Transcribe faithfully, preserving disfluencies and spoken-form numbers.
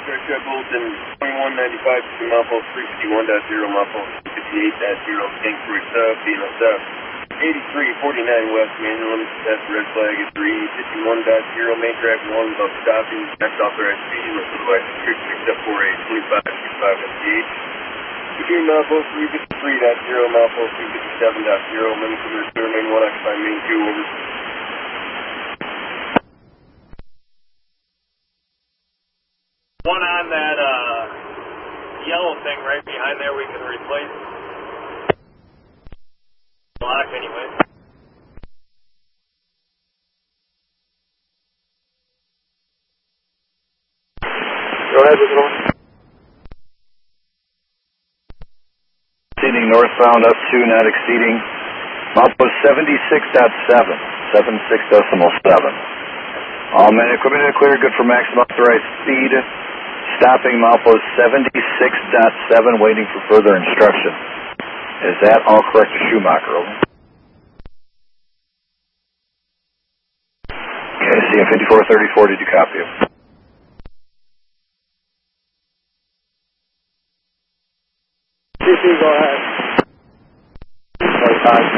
Star Trek Bolton, twenty-one ninety-five to Maples three fifty-one point zero, Maples three fifty-eight point zero, King Troy Sub, B N O Sub, eighty-three forty-nine West Manual, limit test, red flag at three fifty-one point zero, main track one, above stopping, next authorized speed, unless otherwise restricted, except for a twenty-five sixty-five S P H. Between Maples three fifty-three point zero, Maples three fifty-seven point zero, limit to return main one, occupy main two, over. One on that uh, yellow thing right behind there we can replace. Block anyway. Go ahead, what's going on? Exceeding northbound up to not exceeding Maples seventy-six point seven, seventy-six decimal seven. All men and equipment are clear, good for maximum authorized speed. Stopping Maples seventy-six point seven, waiting for further instruction. Is that all correct to Schumacher? Over. Okay, C M fifty-four thirty-four, did you copy it? C C, go ahead. twenty-five